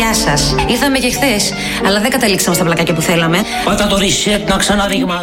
Γεια σας. Ήρθαμε και χθες, αλλά δεν καταλήξαμε στα πλακάκια που θέλαμε. Πάτα το reset να ξαναδείγμα.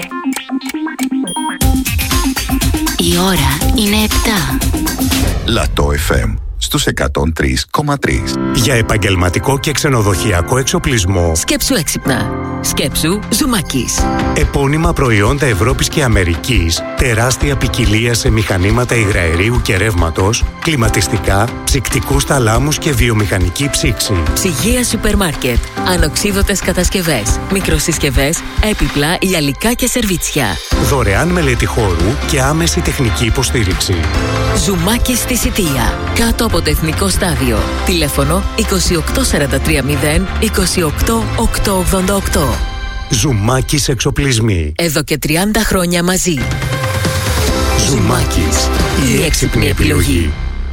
Η ώρα είναι 7. Λατό FM στους 103,3. Για επαγγελματικό και ξενοδοχειακό εξοπλισμό. Σκέψου έξυπνα. Σκέψου Ζουμάκης. Επώνυμα προϊόντα Ευρώπης και Αμερικής. Τεράστια ποικιλία σε μηχανήματα υγραερίου και ρεύματος, κλιματιστικά, ψυκτικούς θαλάμους και βιομηχανική ψήξη. Ψυγεία σούπερ μάρκετ. Ανοξίδωτες κατασκευές. Μικροσυσκευές, έπιπλα, γυαλικά και σερβίτσια. Δωρεάν μελέτη χώρου και άμεση τεχνική υποστήριξη. Ζουμάκης στη Σιτία. Κάτω από το Εθνικό Στάδιο. Τηλέφωνο 28430 28888. Ζουμάκης εξοπλισμοί. Εδώ και 30 χρόνια μαζί. Ζουμάκης. Η έξυπνη επιλογή.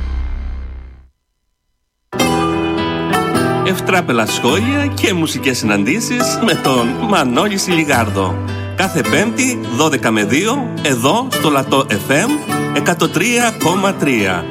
Ευτράπελα σχόλια και μουσικές συναντήσεις με τον Μανώλη Σιλιγάρδο. Κάθε Πέμπτη 12 με 2 εδώ στο Λατό FM 103,3.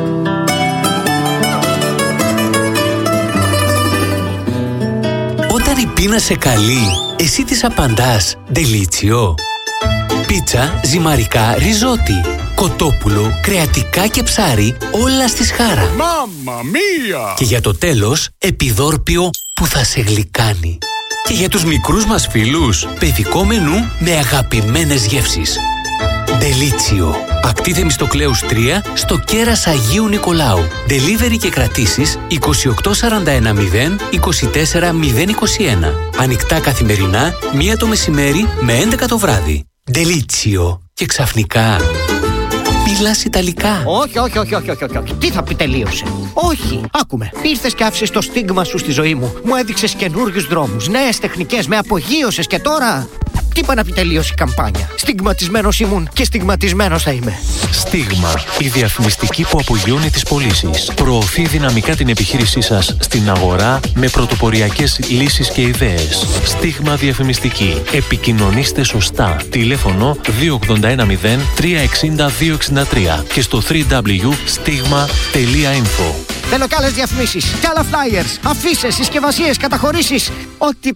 Όταν η πείνα σε καλεί, εσύ της απαντάς «Ντελίτσιο». Πίτσα, ζυμαρικά, ριζότι, κοτόπουλο, κρεατικά και ψάρι, όλα στη σχάρα. Μάμμα μία! Και για το τέλος, επιδόρπιο που θα σε γλυκάνει. Και για τους μικρούς μας φίλους, παιδικό μενού με αγαπημένες γεύσεις. Ντελίτσιο. Ακτή Θεμιστοκλέους 3 στο κέρας Αγίου Νικολάου. Delivery και κρατήσεις 28410 24021. Ανοιχτά καθημερινά 1 το μεσημέρι με 11 το βράδυ. Ντελίτσιο. Και ξαφνικά μιλάς Ιταλικά. Όχι. Τι θα πει τελείωσε? Όχι. Άκουμε. Ήρθες και άφησες το στίγμα σου στη ζωή μου. Μου έδειξες καινούριους δρόμους, νέες τεχνικές, με απογείωσες και τώρα... Τι είπα να πει τελείωσε η καμπάνια? Στιγματισμένος ήμουν και στιγματισμένος θα είμαι. Στίγμα. Η διαφημιστική που απογειώνει τις πωλήσεις. Προωθεί δυναμικά την επιχείρησή σας στην αγορά με πρωτοποριακές λύσεις και ιδέες. Στίγμα διαφημιστική. Επικοινωνήστε σωστά. Τηλέφωνο 2810 360 263 και στο www.stigma.info. Θέλω κι άλλες διαφημίσεις, κι άλλα flyers, αφίσες, συσκευασίες, καταχωρήσεις. Ό,τι